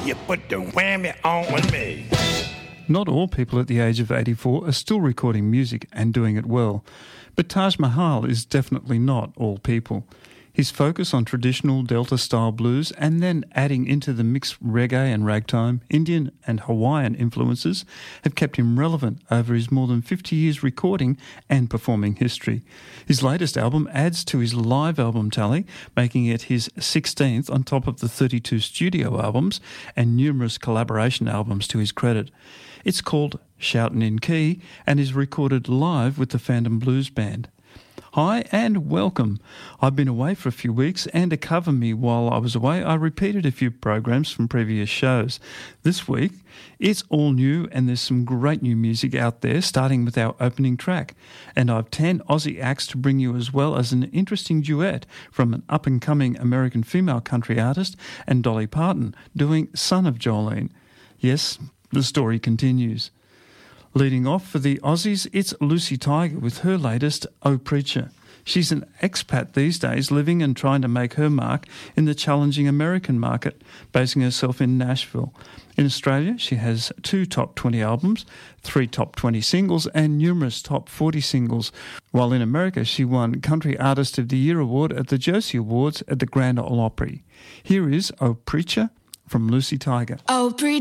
You put the whammy on me. Not all people at the age of 84 are still recording music and doing it well, but Taj Mahal is definitely not all people. His focus on traditional Delta-style blues and then adding into the mixed reggae and ragtime, Indian and Hawaiian influences have kept him relevant over his more than 50 years recording and performing history. His latest album adds to his live album tally, making it his 16th on top of the 32 studio albums and numerous collaboration albums to his credit. It's called Shoutin' in Key and is recorded live with the Phantom Blues Band. Hi and welcome. I've been away for a few weeks, and to cover me while I was away, I repeated a few programs from previous shows. This week, it's all new and there's some great new music out there, starting with our opening track. And I've 10 Aussie acts to bring you, as well as an interesting duet from an up-and-coming American female country artist and Dolly Parton doing Son of Jolene. Yes, the story continues. Leading off for the Aussies, it's Lucy Tiger with her latest, Oh Preacher. She's an expat these days, living and trying to make her mark in the challenging American market, basing herself in Nashville. In Australia, she has 2 top 20 albums, 3 top 20 singles and numerous top 40 singles, while in America she won Country Artist of the Year award at the Josie Awards at the Grand Ole Opry. Here is Oh Preacher from Lucy Tiger. Oh, preacher.